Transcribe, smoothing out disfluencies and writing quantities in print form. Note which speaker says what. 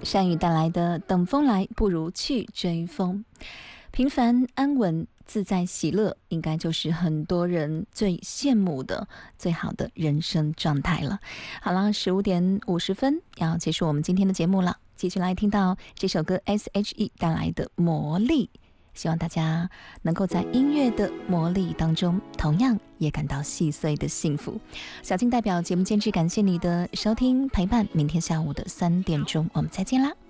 Speaker 1: 山雨带来的等风来，不如去追风。平凡安稳自在喜乐，应该就是很多人最羡慕的最好的人生状态了。好了，15:50要结束我们今天的节目了，继续来听到这首歌 SHE 带来的魔力，希望大家能够在音乐的魔力当中同样也感到细碎的幸福。小静代表节目监制感谢你的收听陪伴，明天下午的3点钟我们再见啦。